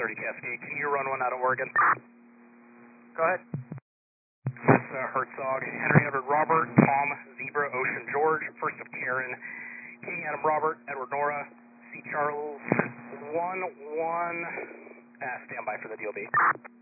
30 Cascade. Can you run one out of Oregon? Go ahead. This Herzog, Henry Edward Robert, Tom Zebra Ocean George, first of Karen, King Adam Robert, Edward Nora, C. Charles, 1-1, stand by for the DOB.